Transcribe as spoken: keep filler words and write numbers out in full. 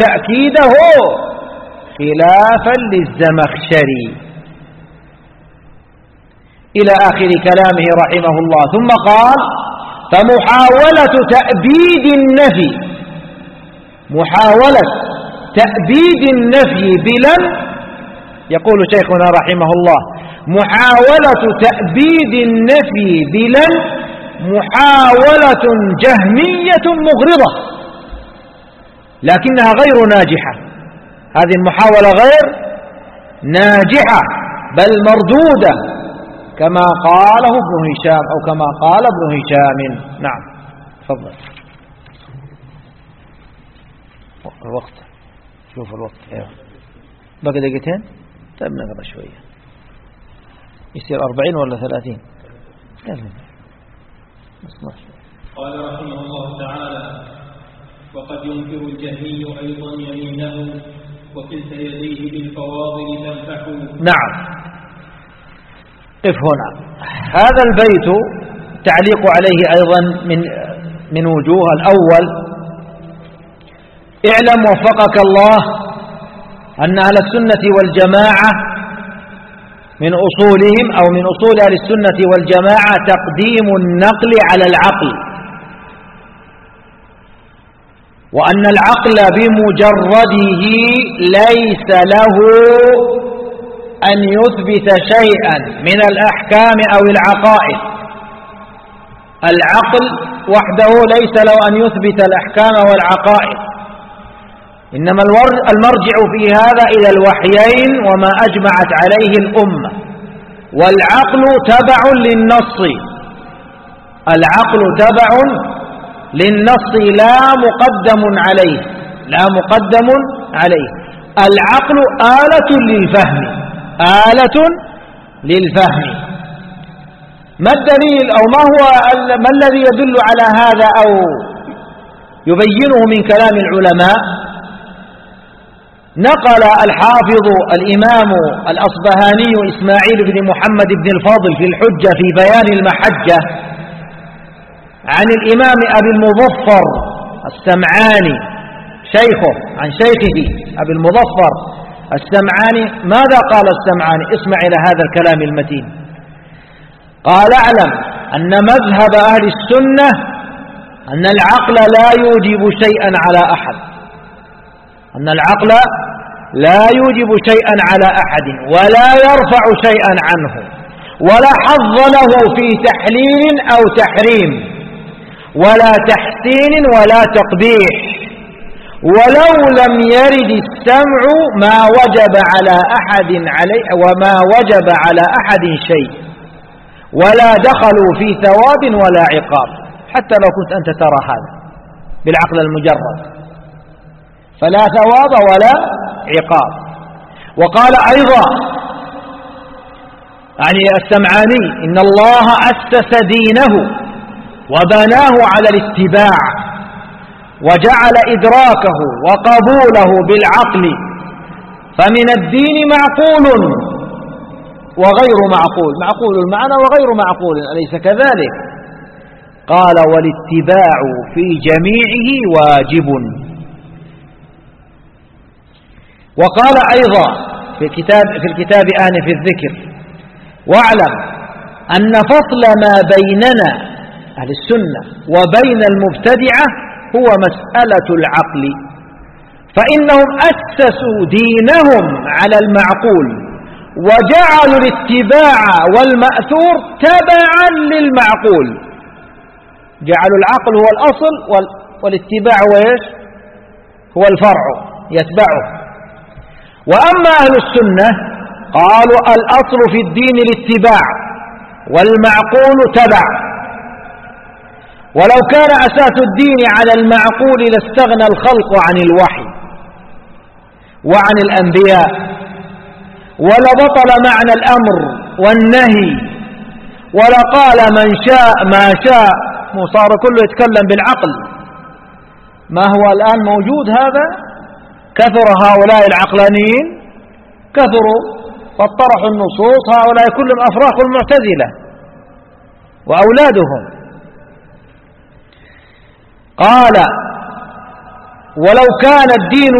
تأكيده خلافا للزمخشري إلى آخر كلامه رحمه الله. ثم قال: فمحاولة تأبيد النفي محاولة تأبيد النفي بلن، يقول شيخنا رحمه الله: محاولة تأبيد النفي بلن محاولة جهمية مغرضة، لكنها غير ناجحة. هذه المحاولة غير ناجحة بل مردودة، كما قاله ابن هشام أو كما قال ابن هشام. نعم تفضل. الوقت، شوف الوقت. ايوه بقى دقيقتين. طيب نقرأ شوية، يصير أربعين ولا ثلاثين؟ قال رحمه الله تعالى: وقد ينكر الجهمي أيضا يمينه وكلتا يديه بالفواضل تنفح. نعم قف هنا. هذا البيت تعليق عليه أيضا من من وجوه. الأول: اعلم وفقك الله أن أهل السنة والجماعة من أصولهم أو من أصول أهل السنة والجماعة تقديم النقل على العقل، وأن العقل بمجرده ليس له أن يثبت شيئا من الأحكام أو العقائد. العقل وحده ليس له أن يثبت الأحكام والعقائد، إنما المرجع في هذا إلى الوحيين وما أجمعت عليه الأمة. والعقل تبع للنص، العقل تبع للنص لا مقدم عليه، لا مقدم عليه. العقل آلة للفهم، آلة للفهم. ما الدليل أو ما هو ما الذي يدل على هذا أو يبينه من كلام العلماء؟ نقل الحافظ الإمام الأصبهاني إسماعيل بن محمد بن الفاضل في الحجة في بيان المحجة عن الإمام أبي المظفر السمعاني شيخه، عن شيخه أبي المظفر السمعاني. ماذا قال السمعاني؟ اسمع إلى هذا الكلام المتين. قال: اعلم أن مذهب أهل السنة أن العقل لا يوجب شيئا على أحد، أن العقل لا يوجب شيئا على أحد ولا يرفع شيئا عنه ولا حظ له في تحليل أو تحريم ولا تحسين ولا تقبيح، ولو لم يرد السمع ما وجب على أحد عليه وما وجب على أحد شيء، ولا دخلوا في ثواب ولا عقاب. حتى لو كنت أنت ترى هذا بالعقل المجرد فلا ثواب ولا عقاب. وقال أيضا يعني السمعاني: إن الله أسس دينه وبناه على الاتباع وجعل إدراكه وقبوله بالعقل، فمن الدين معقول وغير معقول، معقول المعنى وغير معقول، أليس كذلك؟ قال: والاتباع في جميعه واجب. وقال أيضا في الكتاب, في الكتاب آنف الذكر: واعلم أن فصل ما بيننا أهل السنة وبين المبتدعة هو مسألة العقل، فإنهم أسسوا دينهم على المعقول وجعلوا الاتباع والمأثور تبعا للمعقول، جعلوا العقل هو الأصل والاتباع هو إيش؟ هو الفرع يتبعه. وأما أهل السنة قالوا: الأصل في الدين الاتباع والمعقول تبع، ولو كان أساس الدين على المعقول لاستغنى الخلق عن الوحي وعن الأنبياء، ولبطل معنى الأمر والنهي، ولقال من شاء ما شاء، وصار كله يتكلم بالعقل. ما هو الآن موجود هذا؟ كثر هؤلاء العقلانيين، كثروا فاطرحوا النصوص، هؤلاء كلهم أفراخ المعتزلة وأولادهم. قال: ولو كان الدين